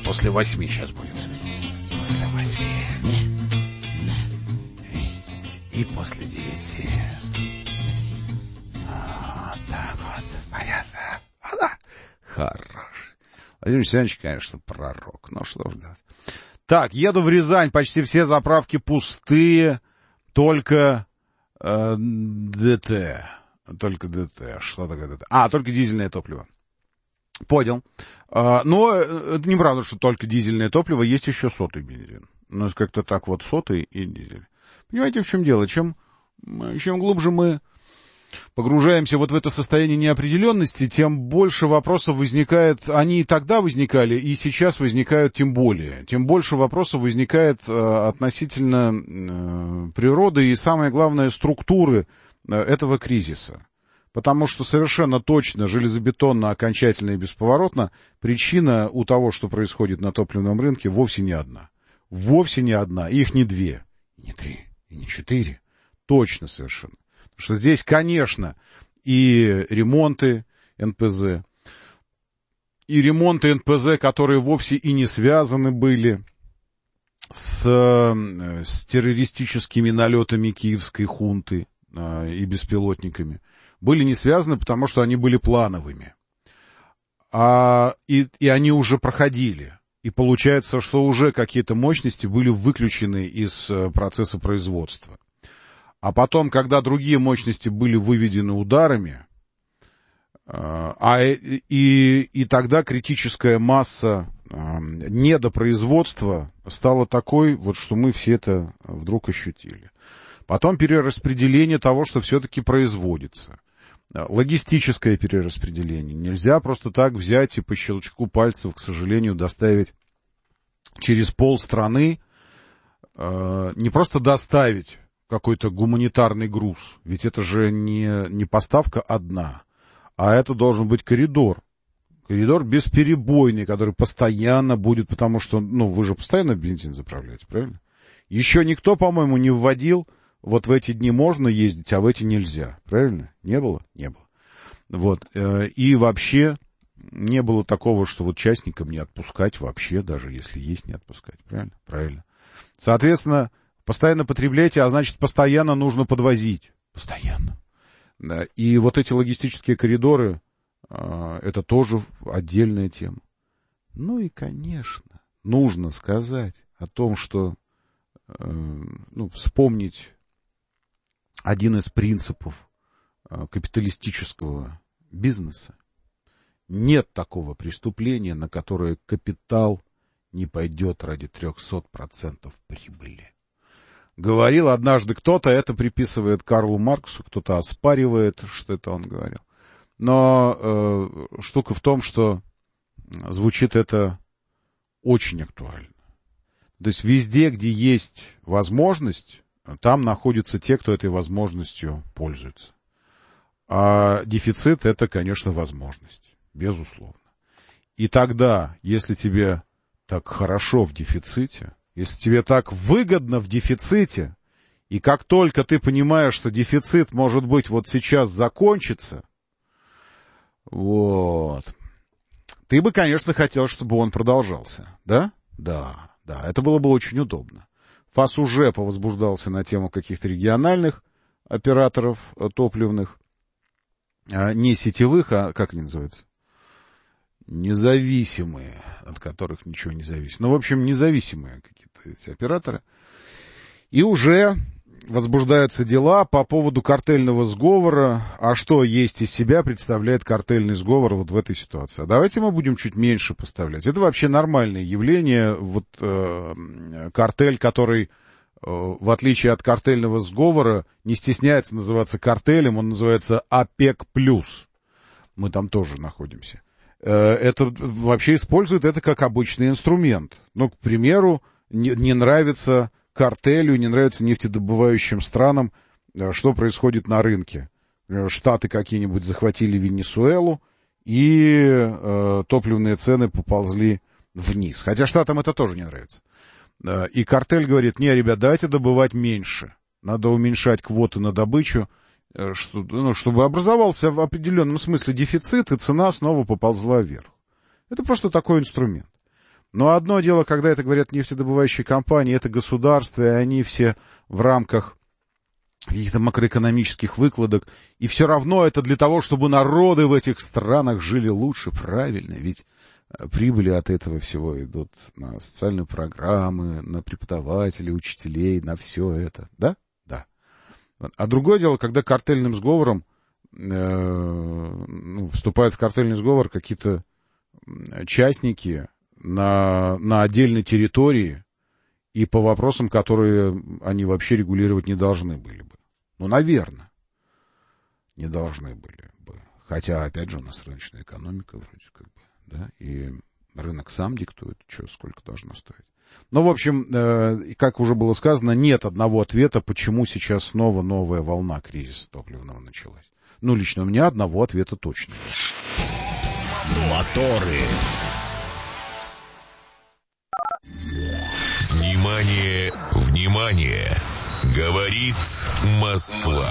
после 8 сейчас будет. После 8. И после 9. Вот так вот. Понятно. Хорош. Владимир Александрович, конечно, пророк. Ну, что ж делать. Так, еду в Рязань. Почти все заправки пустые. Только ДТ. Только ДТ. Что такое ДТ? Только дизельное топливо. Понял. Но это неправда, что только дизельное топливо. Есть еще сотый бензин. Ну, как-то так вот сотый и дизель. Понимаете, в чем дело? Чем глубже мы погружаемся вот в это состояние неопределенности, тем больше вопросов возникает. Они и тогда возникали, и сейчас возникают тем более. Тем больше вопросов возникает относительно природы и, самое главное, структуры этого кризиса. Потому что совершенно точно, железобетонно, окончательно и бесповоротно причина у того, что происходит на топливном рынке, вовсе не одна. Вовсе не одна. Их не 2, и не 3, и не 4. Точно совершенно. Потому что здесь, конечно, и ремонты НПЗ, которые вовсе и не связаны были с террористическими налетами киевской хунты и беспилотниками. Были не связаны, потому что они были плановыми. И они уже проходили. И получается, что уже какие-то мощности были выключены из процесса производства. А потом, когда другие мощности были выведены ударами, и тогда критическая масса недопроизводства стала такой, вот, что мы все это вдруг ощутили. Потом перераспределение того, что все-таки производится. Логистическое перераспределение. Нельзя просто так взять и по щелчку пальцев, к сожалению, доставить через полстраны, не просто доставить какой-то гуманитарный груз, ведь это же не поставка одна, а это должен быть коридор. Коридор бесперебойный, который постоянно будет, потому что, вы же постоянно бензин заправляете, правильно? Еще никто, по-моему, не вводил, вот в эти дни можно ездить, а в эти нельзя, правильно? Не было? Не было. Вот, и вообще не было такого, что вот частникам не отпускать вообще, даже если есть, не отпускать, правильно? Правильно. Соответственно, постоянно потребляйте, а значит, постоянно нужно подвозить. Постоянно. Да. И вот эти логистические коридоры, это тоже отдельная тема. Ну и, конечно, нужно сказать о том, что, вспомнить один из принципов капиталистического бизнеса. Нет такого преступления, на которое капитал не пойдет ради 300% прибыли. Говорил однажды кто-то, это приписывает Карлу Марксу, кто-то оспаривает, что это он говорил. Но штука в том, что звучит это очень актуально. То есть везде, где есть возможность, там находятся те, кто этой возможностью пользуется. А дефицит — это, конечно, возможность, безусловно. И тогда, если тебе так хорошо в дефиците, если тебе так выгодно в дефиците, и как только ты понимаешь, что дефицит, может быть, вот сейчас закончится, вот, ты бы, конечно, хотел, чтобы он продолжался, да? Да, это было бы очень удобно. ФАС уже повозбуждался на тему каких-то региональных операторов топливных, не сетевых, а как они называются? Независимые, от которых ничего не зависит. В общем, независимые какие-то эти операторы. И уже возбуждаются дела по поводу картельного сговора. А что есть из себя представляет картельный сговор вот в этой ситуации? А давайте мы будем чуть меньше поставлять. Это вообще нормальное явление. Вот картель, который, в отличие от картельного сговора, не стесняется называться картелем, он называется ОПЕК+. Мы там тоже находимся. Это вообще используют это как обычный инструмент. К примеру, не нравится картелю, не нравится нефтедобывающим странам, что происходит на рынке. Штаты какие-нибудь захватили Венесуэлу, и топливные цены поползли вниз. Хотя штатам это тоже не нравится. И картель говорит: не, ребят, давайте добывать меньше. Надо уменьшать квоты на добычу, чтобы образовался в определенном смысле дефицит, и цена снова поползла вверх. Это просто такой инструмент. Но одно дело, когда это говорят нефтедобывающие компании, это государство, и они все в рамках каких-то макроэкономических выкладок, и все равно это для того, чтобы народы в этих странах жили лучше, правильно, ведь прибыли от этого всего идут на социальные программы, на преподавателей, учителей, на все это, да? Да. А другое дело, когда картельным сговором, вступают в картельный сговор какие-то частники на отдельной территории и по вопросам, которые они вообще регулировать не должны были бы. Ну, наверное, не должны были бы. Хотя, опять же, у нас рыночная экономика вроде как бы, да, и рынок сам диктует, что сколько должно стоить. Ну, в общем, как уже было сказано, нет одного ответа, почему сейчас снова новая волна кризиса топливного началась. Ну, лично у меня одного ответа точно нет. Моторы. Внимание, внимание! Говорит Москва.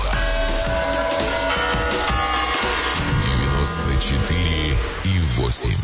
94,8.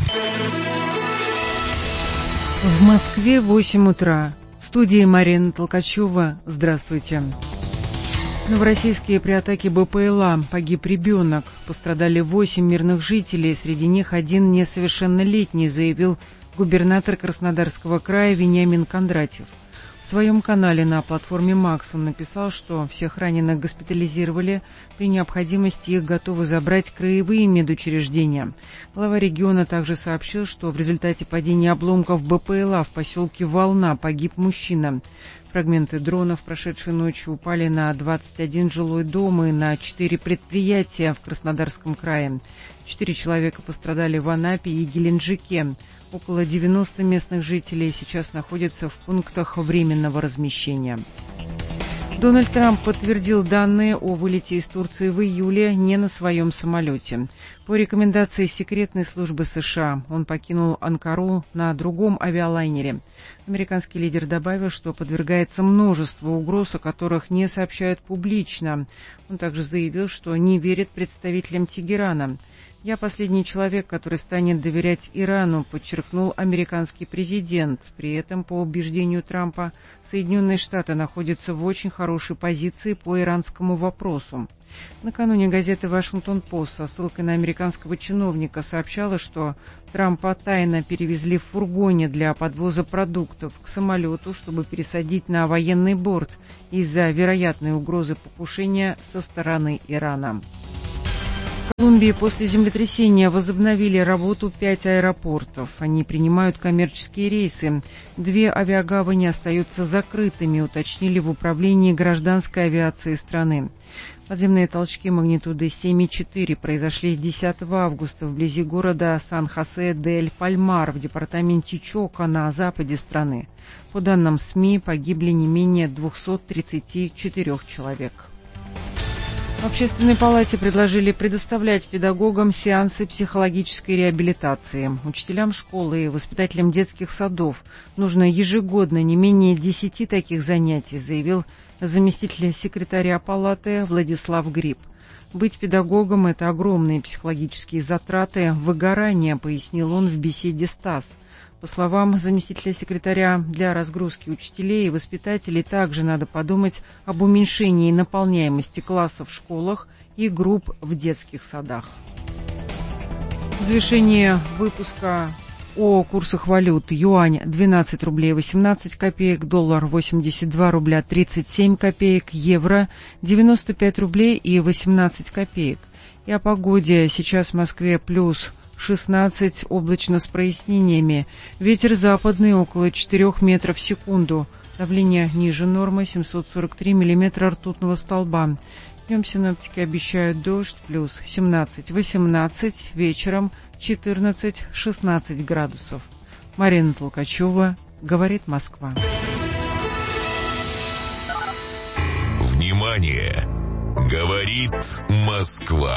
В Москве 8 утра. В студии Марина Толкачева. Здравствуйте. Новороссийские при атаке БПЛА погиб ребенок. Пострадали 8 мирных жителей, среди них один несовершеннолетний, заявил губернатор Краснодарского края Вениамин Кондратьев. В своем канале на платформе «Макс» он написал, что всех раненых госпитализировали, при необходимости их готовы забрать краевые медучреждения. Глава региона также сообщил, что в результате падения обломков БПЛА в поселке Волна погиб мужчина. Фрагменты дронов, прошедшей ночью, упали на 21 жилой дом и на 4 предприятия в Краснодарском крае. 4 человека пострадали в Анапе и Геленджике. Около 90 местных жителей сейчас находятся в пунктах временного размещения. Дональд Трамп подтвердил данные о вылете из Турции в июле не на своем самолете. По рекомендации секретной службы США он покинул Анкару на другом авиалайнере. Американский лидер добавил, что подвергается множеству угроз, о которых не сообщают публично. Он также заявил, что не верит представителям Тегерана. «Я последний человек, который станет доверять Ирану», подчеркнул американский президент. При этом, по убеждению Трампа, Соединенные Штаты находятся в очень хорошей позиции по иранскому вопросу. Накануне газета «Вашингтон-Пост» со ссылкой на американского чиновника сообщала, что Трампа тайно перевезли в фургоне для подвоза продуктов к самолету, чтобы пересадить на военный борт из-за вероятной угрозы покушения со стороны Ирана. В Колумбии после землетрясения возобновили работу 5 аэропортов. Они принимают коммерческие рейсы. 2 авиагавани остаются закрытыми, уточнили в управлении гражданской авиации страны. Подземные толчки магнитудой 7,4 произошли 10 августа вблизи города Сан-Хосе-дель-Пальмар в департаменте Чоко на западе страны. По данным СМИ, погибли не менее 234 человек. В Общественной палате предложили предоставлять педагогам сеансы психологической реабилитации. Учителям школы и воспитателям детских садов нужно ежегодно не менее 10 таких занятий, заявил заместитель секретаря палаты Владислав Гриб. Быть педагогом – это огромные психологические затраты, выгорание, пояснил он в беседе с ТАСС. По словам заместителя секретаря, для разгрузки учителей и воспитателей также надо подумать об уменьшении наполняемости классов в школах и групп в детских садах. В завершение выпуска о курсах валют. Юань 12 рублей 18 копеек, доллар 82 рубля 37 копеек, евро 95 рублей и 18 копеек. И о погоде. Сейчас в Москве плюс 16, облачно с прояснениями. Ветер западный около 4 метров в секунду. Давление ниже нормы 743 миллиметра ртутного столба. Днем синоптики обещают дождь плюс 17-18, вечером 14-16 градусов. Марина Толкачева, говорит Москва. Внимание! Говорит Москва.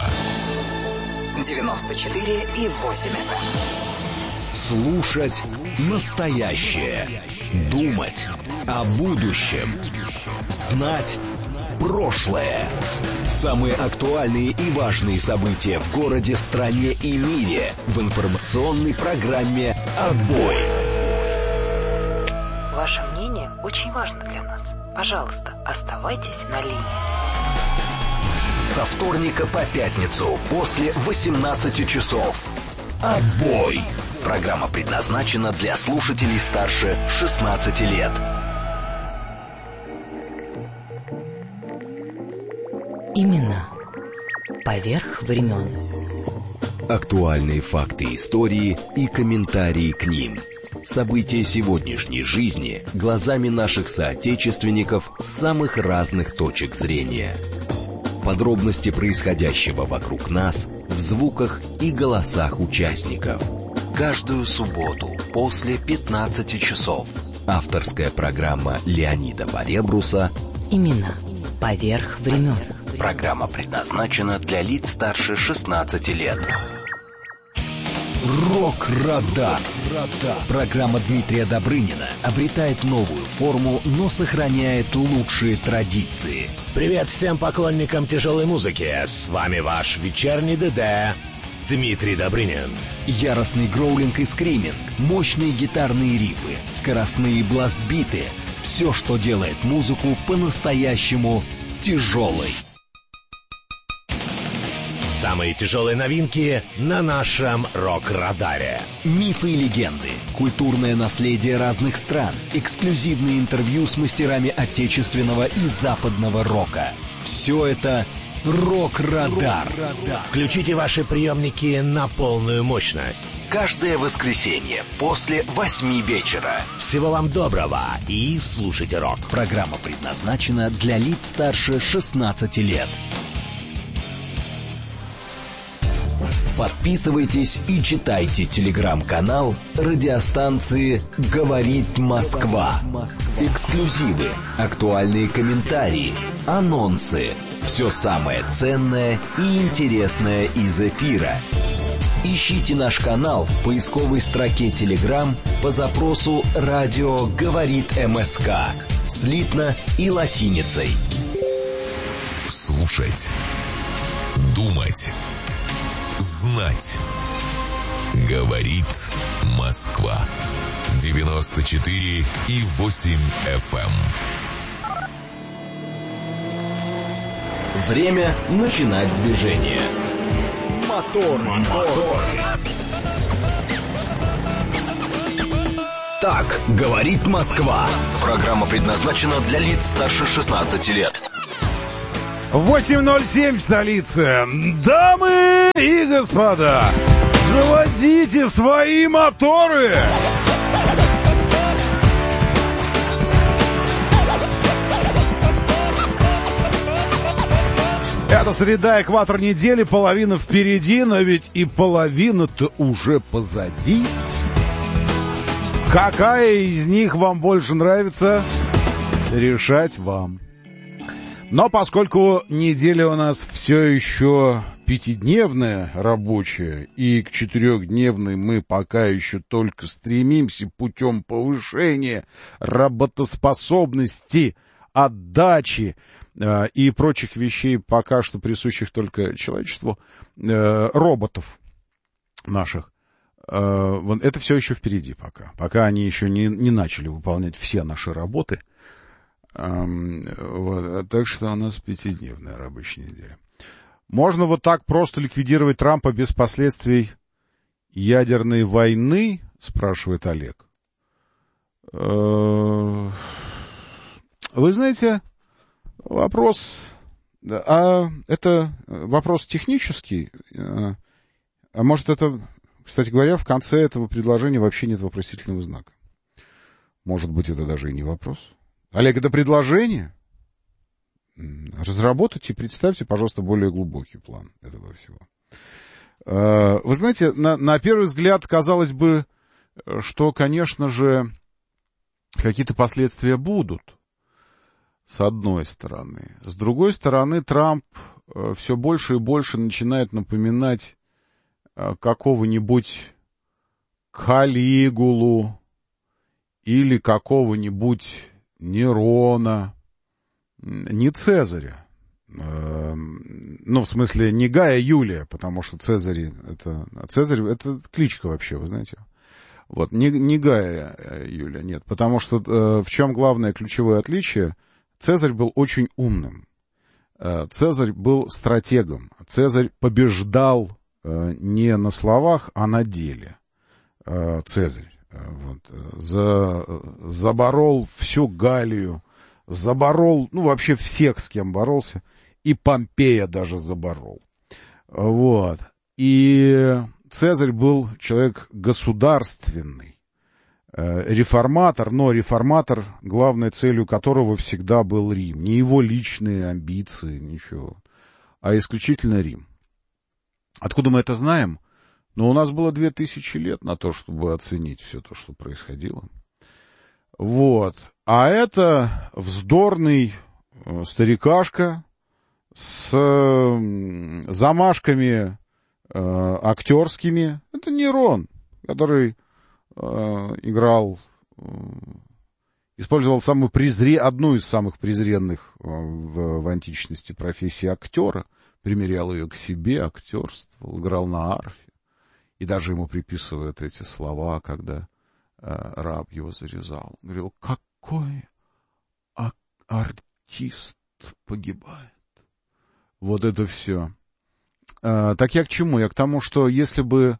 94,8 FM. Слушать настоящее. Думать о будущем. Знать прошлое. Самые актуальные и важные события в городе, стране и мире в информационной программе «Отбой». Ваше мнение очень важно для нас. Пожалуйста, оставайтесь на линии. Со вторника по пятницу после 18 часов. Отбой. Программа предназначена для слушателей старше 16 лет. Имена поверх времен. Актуальные факты истории и комментарии к ним. События сегодняшней жизни глазами наших соотечественников с самых разных точек зрения. Подробности происходящего вокруг нас в звуках и голосах участников. Каждую субботу после 15 часов. Авторская программа Леонида Баребруса Имена поверх времен. Программа предназначена для лиц старше 16 лет. Рок-радар. Программа Дмитрия Добрынина обретает новую форму, но сохраняет лучшие традиции. Привет всем поклонникам тяжелой музыки. С вами ваш вечерний ДД Дмитрий Добрынин. Яростный гроулинг и скриминг, мощные гитарные рифы, скоростные бласт-биты. Все, что делает музыку по-настоящему тяжелой. Самые тяжелые новинки на нашем рок-радаре. Мифы и легенды, культурное наследие разных стран, эксклюзивные интервью с мастерами отечественного и западного рока. Все это Рок-радар. Включите ваши приемники на полную мощность. Каждое воскресенье после 8 вечера. Всего вам доброго и слушайте рок. Программа предназначена для лиц старше 16 лет. Подписывайтесь и читайте телеграм-канал радиостанции «Говорит Москва». Эксклюзивы, актуальные комментарии, анонсы. Все самое ценное и интересное из эфира. Ищите наш канал в поисковой строке Telegram по запросу «Радио говорит МСК» слитно и латиницей. Слушать, думать, знать. Говорит Москва. 94,8 FM. Время начинать движение. Мотор. Так говорит Москва. Программа предназначена для лиц старше 16 лет. 8:07 в столице. Дамы и господа, заводите свои моторы! Это среда, экватор недели, половина впереди, но ведь и половина-то уже позади. Какая из них вам больше нравится, решать вам. Но поскольку неделя у нас все еще пятидневная рабочая, и к четырехдневной мы пока еще только стремимся путем повышения работоспособности, отдачи и прочих вещей, пока что присущих только человечеству, роботов наших, это все еще впереди пока они еще не начали выполнять все наши работы. Вот. Так что у нас пятидневная рабочая неделя. Можно вот так просто ликвидировать Трампа без последствий ядерной войны, спрашивает Олег. Вы знаете, вопрос, это вопрос технический, а может это, кстати говоря, в конце этого предложения вообще нет вопросительного знака. Может быть, это даже и не вопрос. Олег, это предложение? Разработайте и представьте, пожалуйста, более глубокий план этого всего. Вы знаете, на первый взгляд казалось бы, что, конечно же, какие-то последствия будут, с одной стороны. С другой стороны, Трамп все больше и больше начинает напоминать какого-нибудь Калигулу или какого-нибудь Нерона, не Цезаря. Ну, в смысле, не Гая Юлия, потому что Цезарь это кличка вообще, вы знаете. Вот, не Гая, Юля, нет. Потому что в чем главное ключевое отличие? Цезарь был очень умным. Цезарь был стратегом. Цезарь побеждал не на словах, а на деле. Цезарь заборол всю Галлию, заборол, вообще всех, с кем боролся, и Помпея даже заборол. Вот. И Цезарь был человек государственный, реформатор, но реформатор, главной целью которого всегда был Рим. Не его личные амбиции, ничего, а исключительно Рим. Откуда мы это знаем? У нас было 2000 лет на то, чтобы оценить все то, что происходило. Вот. А это вздорный старикашка с замашками актерскими. Это Нерон, который использовал одну из самых презренных в античности профессий актера, примерял ее к себе, актерствовал, играл на арфе. И даже ему приписывают эти слова, когда раб его зарезал. Говорил, какой артист погибает. Вот это все. Так я к чему? Я к тому, что если бы,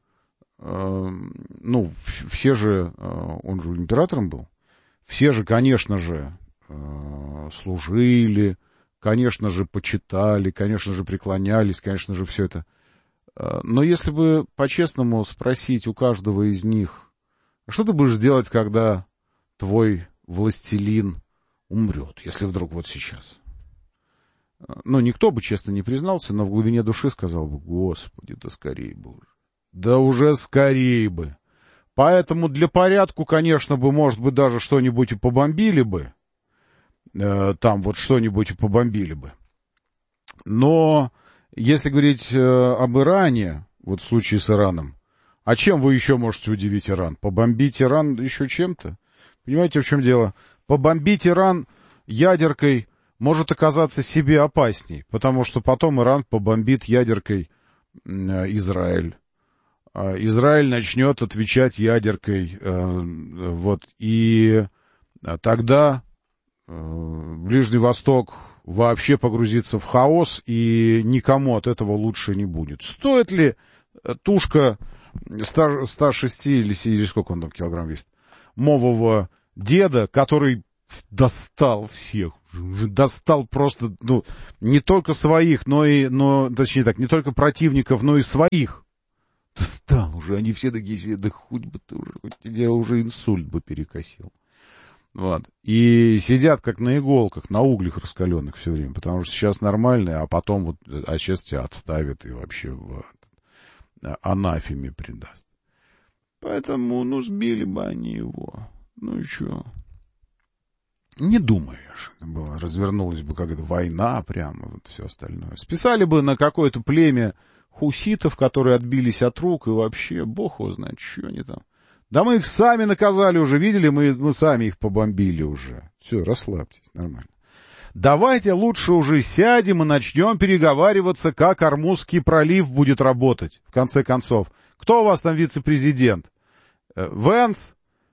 все же, он же императором был, все же, конечно же, служили, конечно же, почитали, конечно же, преклонялись, конечно же, все это. Но если бы по-честному спросить у каждого из них, что ты будешь делать, когда твой властелин умрет, если вдруг вот сейчас? Никто бы честно не признался, но в глубине души сказал бы, Господи, да скорее бы уже. Да уже скорее бы. Поэтому для порядку, конечно бы, может быть, даже что-нибудь и побомбили бы. Там вот что-нибудь и побомбили бы. Но если говорить об Иране, вот в случае с Ираном, а чем вы еще можете удивить Иран? Побомбить Иран еще чем-то? Понимаете, в чем дело? Побомбить Иран ядеркой может оказаться себе опасней, потому что потом Иран побомбит ядеркой Израиль. Израиль начнет отвечать ядеркой. И тогда Ближний Восток вообще погрузится в хаос, и никому от этого лучше не будет. Стоит ли тушка 106 или сколько он там килограмм весит, мового деда, который достал всех, достал просто, не только своих, не только противников, но и своих. Достал уже, они все такие, да хоть бы ты уже, хоть тебя уже инсульт бы перекосил. Вот. И сидят как на иголках, на углях раскаленных все время, потому что сейчас нормально, а потом сейчас тебя отставят и вообще в анафеме предаст. Поэтому, сбили бы они его. И что? Не думаешь, развернулась бы какая-то война прямо, вот все остальное. Списали бы на какое-то племя хуситов, которые отбились от рук, и вообще, бог его знает, что они там. Да мы их сами наказали уже, видели, мы сами их побомбили уже. Все, расслабьтесь, нормально. Давайте лучше уже сядем и начнем переговариваться, как Ормузский пролив будет работать, в конце концов. Кто у вас там вице-президент? Венс,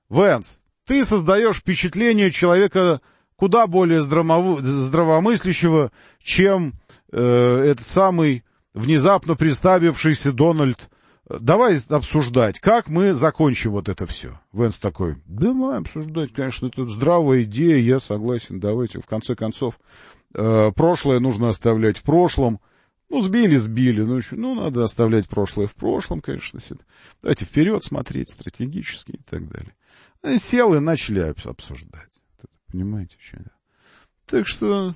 ты создаешь впечатление человека куда более здравомыслящего, чем этот самый внезапно представившийся Дональд. Давай обсуждать, как мы закончим вот это все. Венс такой, давай обсуждать, конечно, это здравая идея, я согласен, давайте, в конце концов, прошлое нужно оставлять в прошлом. Сбили, надо оставлять прошлое в прошлом, конечно. Давайте вперед смотреть, стратегически и так далее. Сел и начали обсуждать. Понимаете, что? Так что,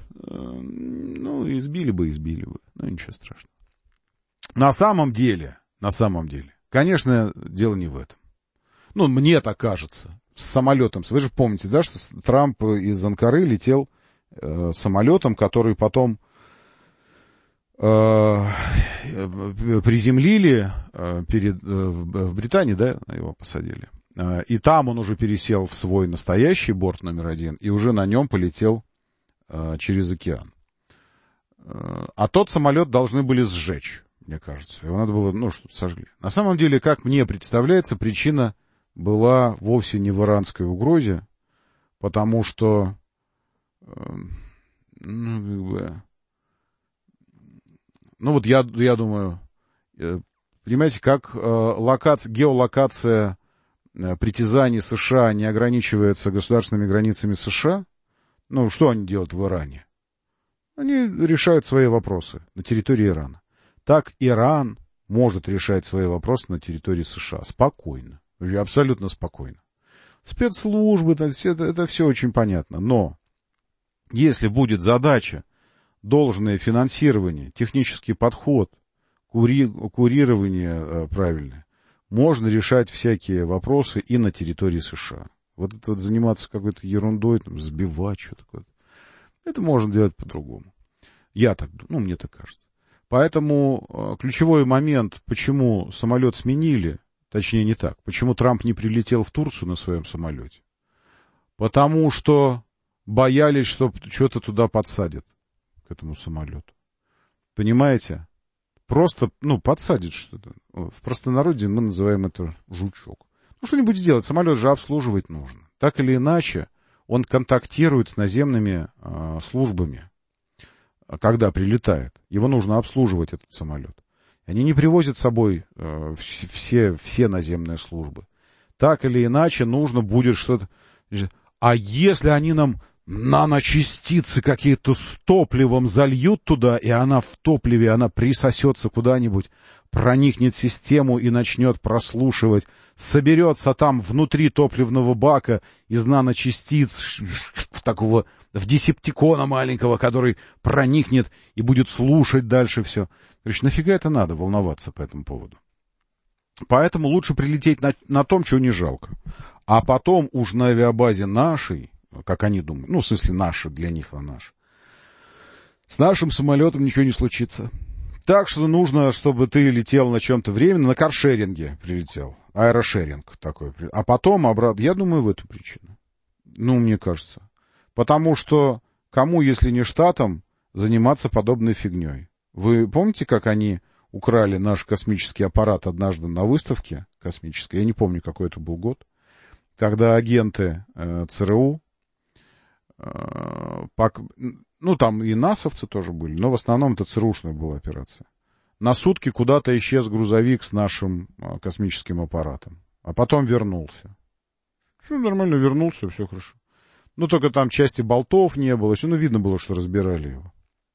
избили бы. Ничего страшного. На самом деле, конечно, дело не в этом. Мне так кажется. С самолетом. Вы же помните, да, что Трамп из Анкары летел самолетом, который потом приземлили в Британии, да, его посадили. И там он уже пересел в свой настоящий борт номер 1 и уже на нем полетел через океан. А тот самолет должны были сжечь, мне кажется. Его надо было, чтобы сожгли. На самом деле, как мне представляется, причина была вовсе не в иранской угрозе, потому что, вот я думаю, понимаете, как геолокация притязаний США не ограничивается государственными границами США, что они делают в Иране? Они решают свои вопросы на территории Ирана. Так Иран может решать свои вопросы на территории США спокойно, абсолютно спокойно. Спецслужбы, это все очень понятно. Но если будет задача, должное финансирование, технический подход, курирование правильное, можно решать всякие вопросы и на территории США. Вот это вот заниматься какой-то ерундой, сбивать что-то такое, это можно делать по-другому. Я так думаю, мне так кажется. Поэтому ключевой момент, почему самолет сменили, точнее не так, почему Трамп не прилетел в Турцию на своем самолете? Потому что боялись, что что-то туда подсадят, к этому самолету. Понимаете? Просто, подсадит что-то. В простонародье мы называем это жучок. Что-нибудь сделать, самолет же обслуживать нужно. Так или иначе, он контактирует с наземными службами, когда прилетает. Его нужно обслуживать, этот самолет. Они не привозят с собой все наземные службы. Так или иначе, нужно будет что-то... А если они нам наночастицы какие-то с топливом зальют туда, и она в топливе, она присосется куда-нибудь, проникнет в систему и начнет прослушивать, соберется там внутри топливного бака из наночастиц в десептикона маленького, который проникнет и будет слушать дальше все. Короче, нафига это надо, волноваться по этому поводу? Поэтому лучше прилететь на том, чего не жалко. А потом уж на авиабазе нашей, как они думают, в смысле наши, для них она наша, с нашим самолетом ничего не случится. Так что нужно, чтобы ты летел на чем-то временно, на каршеринге прилетел, аэрошеринг такой. А потом обратно, я думаю, в эту причину. Мне кажется. Потому что кому, если не штатам, заниматься подобной фигней? Вы помните, как они украли наш космический аппарат однажды на выставке космической? Я не помню, какой это был год. Тогда агенты ЦРУ, там и насовцы тоже были, но в основном это ЦРУшная была операция. На сутки куда-то исчез грузовик с нашим космическим аппаратом, а потом вернулся. Все нормально, вернулся, все хорошо. Только там части болтов не было, все, видно было, что разбирали его.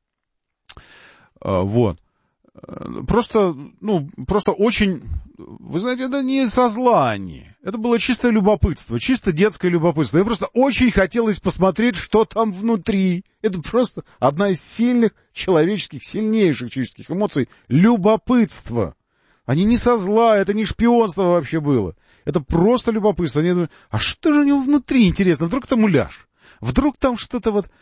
Вот. Просто очень, вы знаете, это не со зла они. Это было чисто любопытство, чисто детское любопытство. Мне просто очень хотелось посмотреть, что там внутри. Это просто одна из сильнейших человеческих эмоций — любопытство. Они не со зла, это не шпионство вообще было. Это просто любопытство. Они думают, а что же у него внутри, интересно? Вдруг там муляж? Вдруг там что-то вот...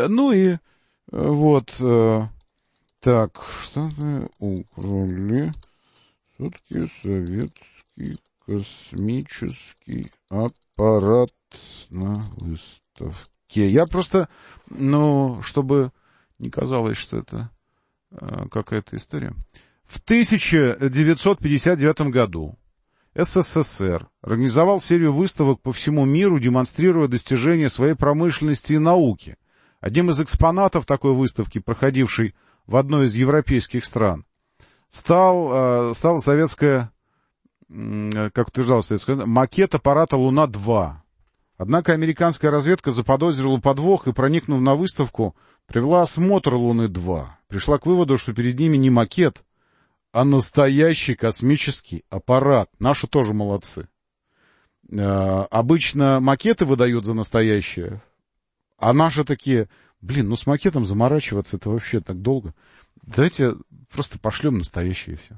Так, что-то украли. Все-таки советский космический аппарат на выставке. Я просто, чтобы не казалось, что это какая-то история. В 1959 году СССР организовал серию выставок по всему миру, демонстрируя достижения своей промышленности и науки. Одним из экспонатов такой выставки, проходившей в одной из европейских стран, стал советская, как утверждал советская, макет аппарата «Луна-2». Однако американская разведка заподозрила подвох и, проникнув на выставку, провела осмотр Луны-2. Пришла к выводу, что перед ними не макет, а настоящий космический аппарат. Наши тоже молодцы. Обычно макеты выдают за настоящие, а наши такие... с макетом заморачиваться, это вообще так долго. Давайте просто пошлем настоящее все.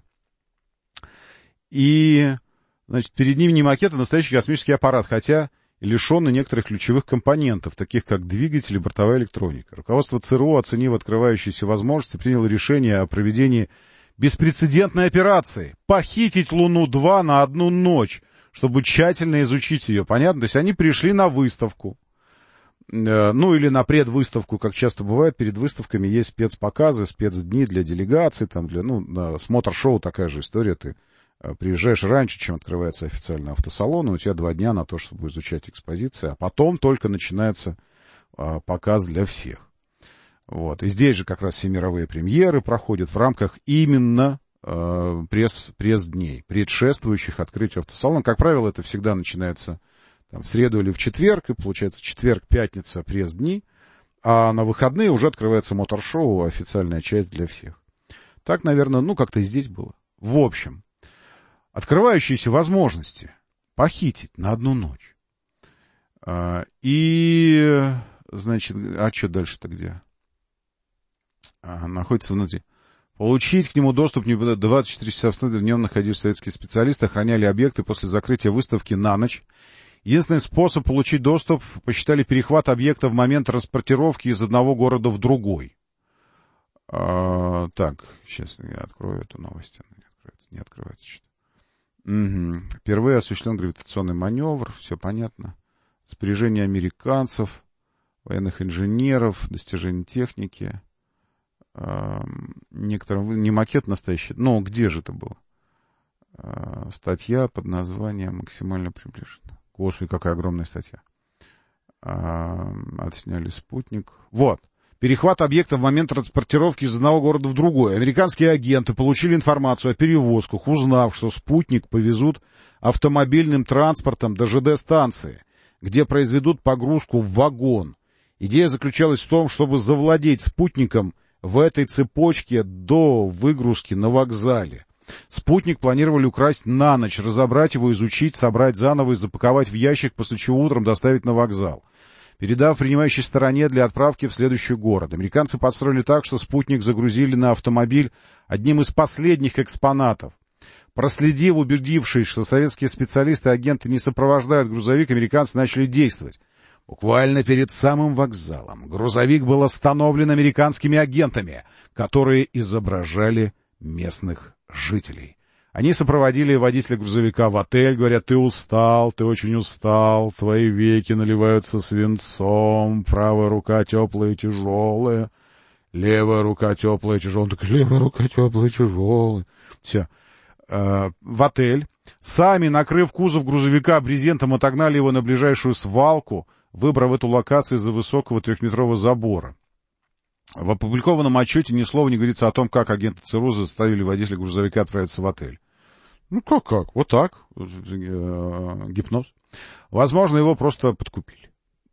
И, перед ним не макет, а настоящий космический аппарат, хотя лишенный некоторых ключевых компонентов, таких как двигатель и бортовая электроника. Руководство ЦРУ, оценив открывающиеся возможности, приняло решение о проведении беспрецедентной операции — похитить Луну-2 на одну ночь, чтобы тщательно изучить ее. Понятно? То есть они пришли на выставку. Или на предвыставку, как часто бывает, перед выставками есть спецпоказы, спецдни для делегаций, смотр-шоу, такая же история, ты приезжаешь раньше, чем открывается официально автосалон, и у тебя 2 дня на то, чтобы изучать экспозиции, а потом только начинается показ для всех. Вот. И здесь же как раз все мировые премьеры проходят в рамках именно пресс-дней, предшествующих открытию автосалона. Как правило, это всегда начинается в среду или в четверг, и получается четверг, пятница, пресс-дни, а на выходные уже открывается мотор-шоу, официальная часть для всех. Так, наверное, как-то и здесь было. В общем, открывающиеся возможности похитить на 1 ночь. И, значит, что дальше-то где? Находится внутри. Получить к нему доступ не 24 часа в днем находились советские специалисты, охраняли объекты после закрытия выставки на ночь. Единственный способ получить доступ посчитали перехват объекта в момент транспортировки из одного города в другой. Так, сейчас я открою эту новость. Она не открывается что-то. Впервые осуществлен гравитационный маневр, все понятно. Споряжение американцев, военных инженеров, достижения техники. Некоторым, не макет настоящий, где же это было? Статья под названием «Максимально приближена». Господи, какая огромная статья. Отсняли спутник. Вот. Перехват объекта в момент транспортировки из одного города в другой. Американские агенты получили информацию о перевозках, узнав, что спутник повезут автомобильным транспортом до ЖД-станции, где произведут погрузку в вагон. Идея заключалась в том, чтобы завладеть спутником в этой цепочке до выгрузки на вокзале. Спутник планировали украсть на ночь, разобрать его, изучить, собрать заново и запаковать в ящик, после чего утром доставить на вокзал, передав принимающей стороне для отправки в следующий город. Американцы подстроили так, что спутник загрузили на автомобиль одним из последних экспонатов. Проследив, убедившись, что советские специалисты и агенты не сопровождают грузовик, американцы начали действовать. Буквально перед самым вокзалом грузовик был остановлен американскими агентами, которые изображали местных жителей. Они сопроводили водителя грузовика в отель, говорят: ты устал, ты очень устал, твои веки наливаются свинцом, правая рука теплая и тяжелая, левая рука теплая и тяжелая. Он такой: левая рука теплая и тяжелая. Все. В отель. Сами, накрыв кузов грузовика брезентом, отогнали его на ближайшую свалку, выбрав эту локацию из-за высокого 3-метрового забора. В опубликованном отчете ни слова не говорится о том, как агенты ЦРУ заставили водителя грузовика отправиться в отель. Как? Вот так. Гипноз. Возможно, его просто подкупили.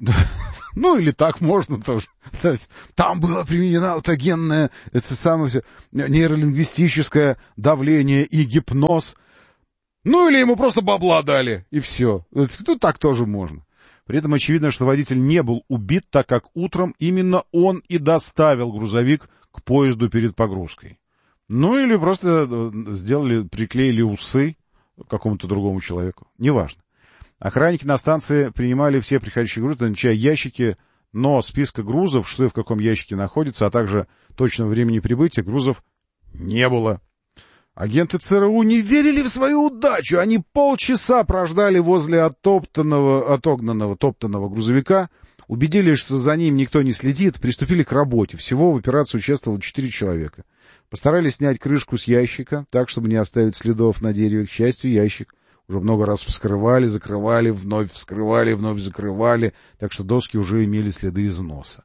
Или так можно тоже. Там было применено аутогенное, это самое нейролингвистическое давление и гипноз. Или ему просто бабла дали, и все. Так тоже можно. При этом очевидно, что водитель не был убит, так как утром именно он и доставил грузовик к поезду перед погрузкой. Или просто приклеили усы какому-то другому человеку. Неважно. Охранники на станции принимали все приходящие грузы, отмечая ящики, но списка грузов, что и в каком ящике находится, а также точного времени прибытия грузов не было. Агенты ЦРУ не верили в свою удачу. Они полчаса прождали возле отогнанного грузовика, убедились, что за ним никто не следит, приступили к работе. Всего в операции участвовало 4 человека. Постарались снять крышку с ящика, так, чтобы не оставить следов на дереве. К счастью, ящик уже много раз вскрывали, закрывали, вновь вскрывали, вновь закрывали, так что доски уже имели следы износа.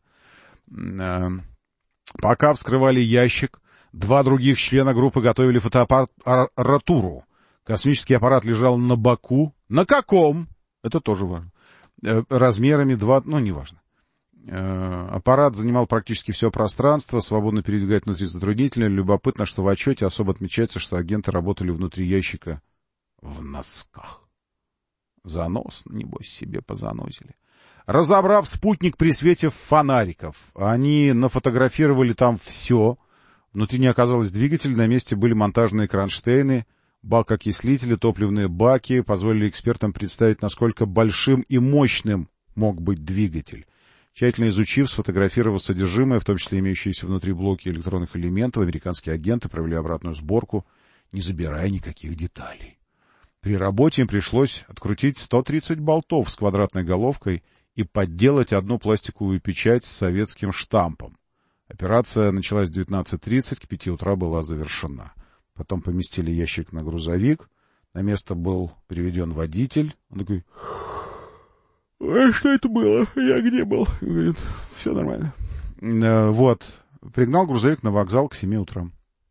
Пока вскрывали ящик, 2 других члена группы готовили фотоаппаратуру. Космический аппарат лежал на боку. На каком? Это тоже важно. Размерами 2... неважно. Аппарат занимал практически все пространство, свободно передвигать внутри затруднительно. Любопытно, что в отчете особо отмечается, что агенты работали внутри ящика в носках. Занос, небось, себе позаносили. Разобрав спутник при свете фонариков, они нафотографировали там все. Внутри не оказалось двигателя, на месте были монтажные кронштейны, бак-окислители, топливные баки, позволили экспертам представить, насколько большим и мощным мог быть двигатель. Тщательно изучив, сфотографировав содержимое, в том числе имеющиеся внутри блоки электронных элементов, американские агенты провели обратную сборку, не забирая никаких деталей. При работе им пришлось открутить 130 болтов с квадратной головкой и подделать одну пластиковую печать с советским штампом. Операция началась в 19:30, к 5 утра была завершена. Потом поместили ящик на грузовик, На место был приведен водитель. Он такой: что это было? Я где был? Он говорит: все нормально. Вот. Пригнал грузовик на вокзал к 7 утра.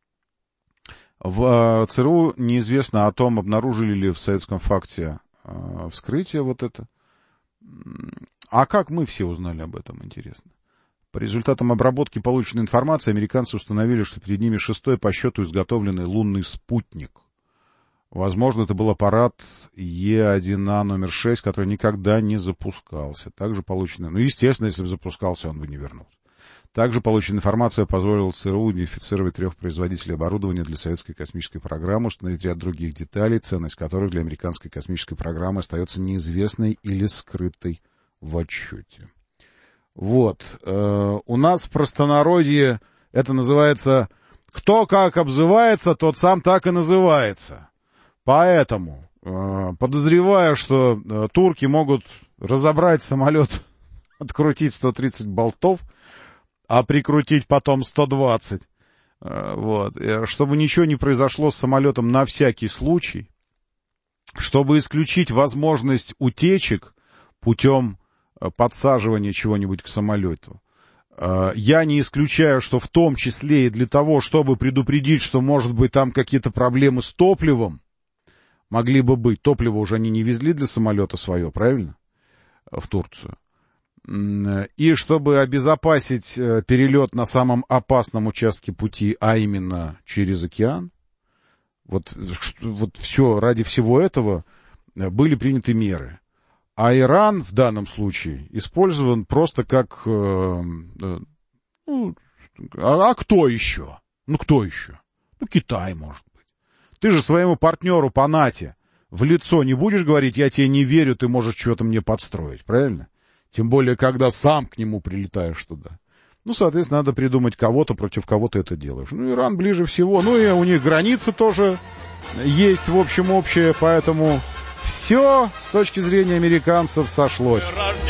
В ЦРУ неизвестно о том, обнаружили ли в советском факте вскрытие вот это. А как мы все узнали об этом, интересно? По результатам обработки полученной информации американцы установили, что перед ними 6-й по счету изготовленный лунный спутник. Возможно, это был аппарат Е1А номер 6, который никогда не запускался. Также получено... Ну, естественно, если бы запускался, он бы не вернулся. Также полученная информация позволила ЦРУ идентифицировать 3 производителей оборудования для советской космической программы, установить ряд других деталей, ценность которых для американской космической программы остается неизвестной или скрытой в отчете. Вот. У нас в простонародье это называется «кто как обзывается, тот сам так и называется». Поэтому, подозревая, что турки могут разобрать самолет, открутить 130 болтов, а прикрутить потом 120, вот, чтобы ничего не произошло с самолетом на всякий случай, чтобы исключить возможность утечек путем подсаживания чего-нибудь к самолету. Я не исключаю, что в том числе и для того, чтобы предупредить, что, может быть, там какие-то проблемы с топливом, могли бы быть. Топливо уже они не везли для самолета свое, правильно? В Турцию. И чтобы обезопасить перелет на самом опасном участке пути, а именно через океан, вот все, ради всего этого были приняты меры. А Иран в данном случае использован просто как... а кто еще? Ну, кто еще? Ну, Китай, может быть. Ты же своему партнеру по НАТО в лицо не будешь говорить: я тебе не верю, ты можешь что-то мне подстроить, правильно? Тем более, когда сам к нему прилетаешь туда. Ну, соответственно, надо придумать кого-то, против кого ты это делаешь. Ну, Иран ближе всего. Ну, и у них границы тоже есть, в общем, общее. Поэтому все с точки зрения американцев сошлось.